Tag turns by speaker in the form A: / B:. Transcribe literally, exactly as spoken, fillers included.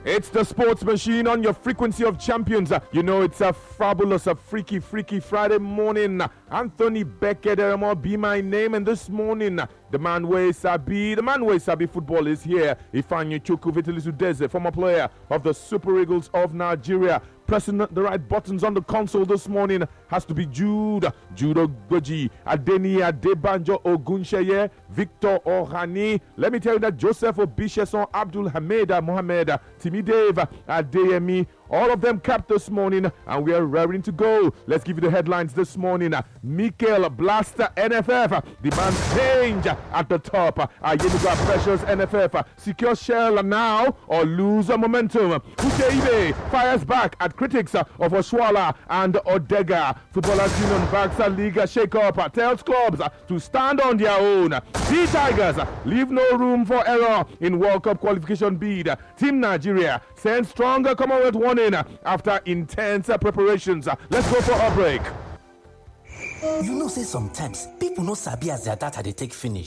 A: It's the sports machine on your frequency of champions. Uh, You know, it's a fabulous, a freaky, freaky Friday morning. Anthony Beckett be my name. And this morning, uh, the man way Sabi, the man way Sabi football is here. Ifanyu Chukwu Vitalis, former player of the Super Eagles of Nigeria. Pressing the right buttons on the console this morning has to be Jude, Jude Ogboji, Adeni Adebanjo Ogunsheye, Victor Ohani. Let me tell you that Joseph Obisheson, Abdul Hamid Mohamed, Timi Dave, Adeyemi, all of them capped this morning, and we are raring to go. Let's give you the headlines this morning. Mikel Blaster, N F F, demands change at the top. Ayenuga Precious, N F F, secure shell now or lose momentum. Ucheibe fires back at critics of Oswala and Odega. Footballers Union backs a league shake-up, tells clubs to stand on their own. The Tigers leave no room for error in World Cup qualification bid. Team Nigeria sends stronger Commonwealth warning after intense preparations. Let's go for a break.
B: You know, say sometimes people no sabi as their data they take finish.